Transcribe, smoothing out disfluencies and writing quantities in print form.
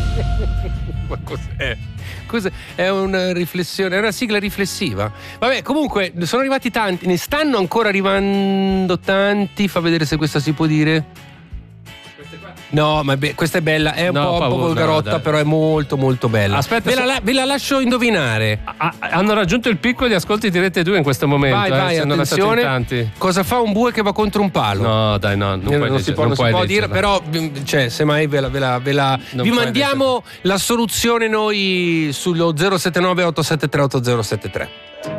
Ma cos'è? È una riflessione, è una sigla riflessiva. Vabbè, comunque sono arrivati tanti, ne stanno ancora arrivando tanti. Fa vedere se questa si può dire. No, ma questa è bella, è un po' volgarotta, no, però è molto molto bella. Aspetta, ve la lascio indovinare. Hanno raggiunto il picco gli ascolti di Rete 2 in questo momento. Vai, attenzione. Cosa fa un bue che va contro un palo? No, dai, no, non si può dire, però cioè, semmai vi mandiamo la soluzione noi sullo 079 873 8073.